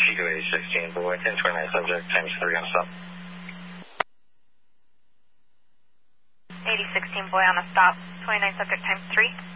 Chico 816, boy, 1029 subject, times 3 on a stop. 8016, boy on a stop, 29 subject, times 3.